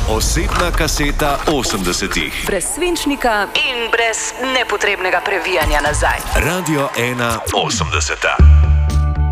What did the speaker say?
osebna kaseta 80-ih. Brez svinčnika in brez nepotrebnega previjanja nazaj. Radio 1 80.